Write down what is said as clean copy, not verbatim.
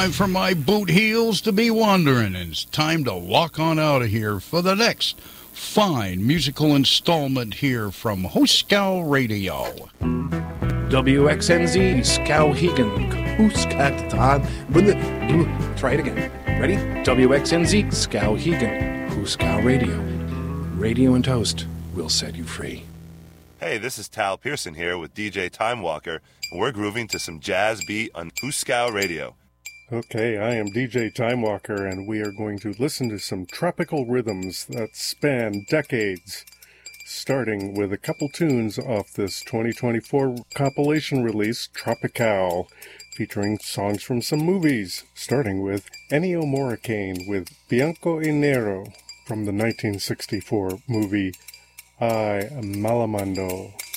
time for my boot heels to be wandering, and it's time to walk on out of here for the next fine musical installment here from Huskow Radio. WXNZ, Skowhegan, Huskatan. Try it again. Ready? WXNZ, Skowhegan, Huskow Radio. Radio and Toast will set you free. Hey, this is Tal Pearson here with DJ Time Walker, and we're grooving to some jazz beat on Huskow Radio. Okay, I am DJ Time Walker, and we are going to listen to some tropical rhythms that span decades, starting with a couple tunes off this 2024 compilation release, Tropical, featuring songs from some movies, starting with Ennio Morricone with Bianco y Nero from the 1964 movie I Malamando.